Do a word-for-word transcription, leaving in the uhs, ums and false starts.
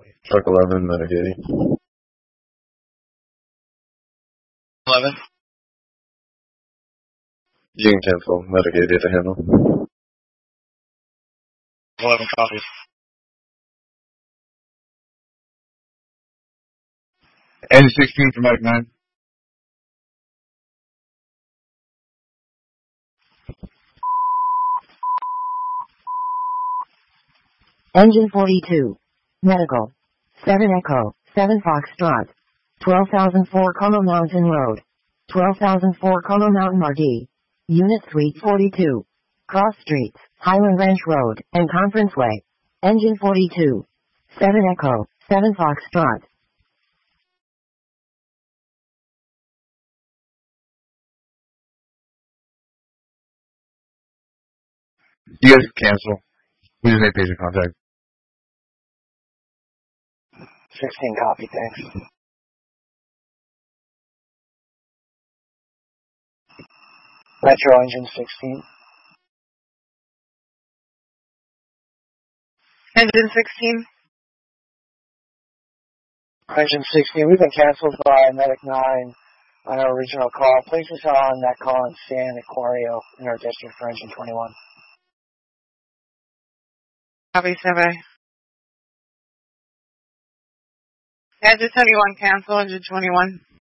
Truck eleven, Metagate. eleven. You can cancel. Metagate data handle. eleven copies. Engine sixteen for Medic nine. Engine forty-two. Medical. seven Echo, seven Foxtrot. twelve thousand four Como Mountain Road. twelve thousand four Como Mountain R D. Unit Suite forty-two. Cross Streets, Highland Ranch Road, and Conference Way. Engine forty-two. seven Echo, seven Foxtrot. You guys can cancel. We just made patient contact. sixteen copy, thanks. Metro engine sixteen. Engine sixteen. Engine sixteen, we've been canceled by Medic nine on our original call. Place us on that call and stand Aquario in our district for engine twenty-one. Copy, seven. Engine twenty-one, cancel, engine twenty-one.